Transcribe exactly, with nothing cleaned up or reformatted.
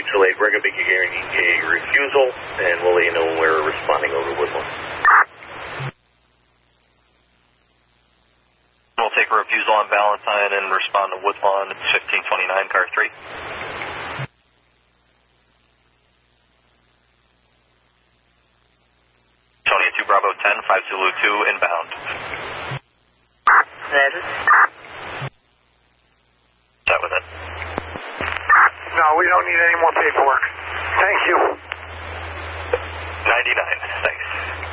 mutual aid. We're going to be getting a refusal, and we'll let you know when we're responding over Woodlawn. We'll take a refusal on Valentine and respond to Woodlawn. It's fifteen twenty-nine, car three. Tony two Bravo ten, five Zulu two, inbound. That is. That was it. No, we don't need any more paperwork. Thank you. ninety-nine.